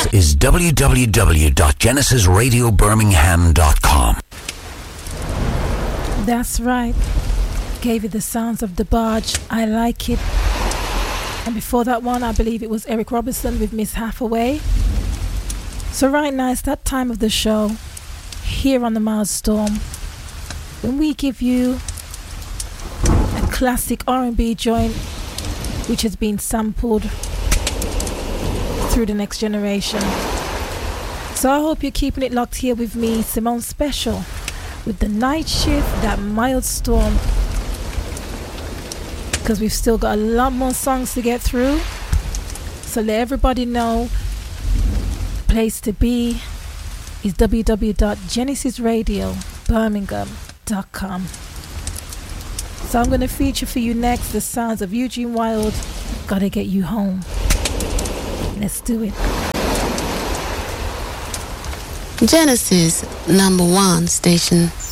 is www.genesisradiobirmingham.com. That's right. Gave you the sounds of the barge. I like it. And before that one, I believe it was Eric Robertson with Miss Hathaway. So right now, it's that time of the show here on the Mildstorm when we give you a classic R&B joint which has been sampled through the next generation. So I hope you're keeping it locked here with me, Simone Special, with the night shift, that Mildstorm, because we've still got a lot more songs to get through. So let everybody know, place to be is www.genesisradiobirmingham.com. So I'm going to feature for you next the sounds of Eugene Wild, Gotta Get You Home. Let's do it. Genesis #1 station.